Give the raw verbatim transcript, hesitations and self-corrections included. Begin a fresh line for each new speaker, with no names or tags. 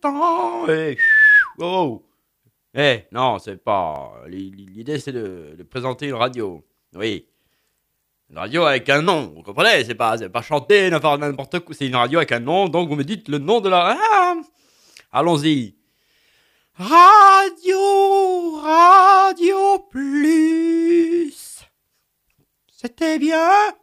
temps. Eh, oh. Eh, non, c'est pas. L'idée, c'est de, de présenter une radio. Oui. Une radio avec un nom, vous comprenez? C'est pas, c'est pas chanter, ne faire n'importe quoi. C'est une radio avec un nom, donc vous me dites le nom de la. Ah, allons-y. Radio, Radio Plus. C'était bien.